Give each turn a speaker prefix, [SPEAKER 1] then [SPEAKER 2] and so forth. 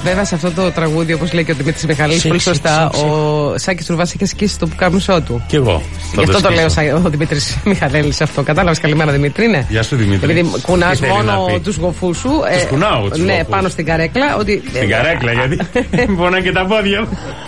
[SPEAKER 1] Βέβαια σε αυτό το τραγούδι, όπως λέει και ο Δημήτρης Μιχαλής, πολύ σωστά, ο Σάκης Ρουβάς είχε σκίσει το πουκάμισό του.
[SPEAKER 2] Κι εγώ.
[SPEAKER 1] Γι' αυτό το λέω ο Δημήτρης Μιχαλέλης αυτό. Κατάλαβες, καλημέρα Δημήτρη, ναι.
[SPEAKER 2] Γεια σου Δημήτρη.
[SPEAKER 1] Επειδή κουνάς μόνο τους γοφούς σου.
[SPEAKER 2] Τους κουνάω τους
[SPEAKER 1] ναι,
[SPEAKER 2] γοφούς.
[SPEAKER 1] Πάνω στην καρέκλα.
[SPEAKER 2] Στην καρέκλα, γιατί πονάνε και τα πόδια μου.